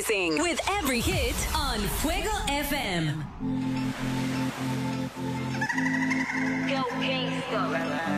Rising with every hit on Fuego FM. Go gangsta.